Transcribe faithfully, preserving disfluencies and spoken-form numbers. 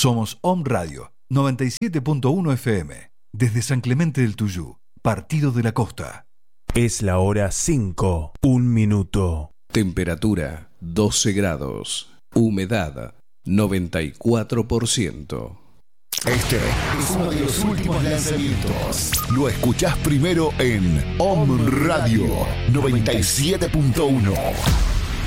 Somos Om Radio noventa y siete punto uno F M. Desde San Clemente del Tuyú, Partido de la Costa. Es la hora cinco, un minuto. Temperatura doce grados. Humedad noventa y cuatro por ciento. Este es uno de los últimos lanzamientos. Lo escuchás primero en Om Radio noventa y siete punto uno.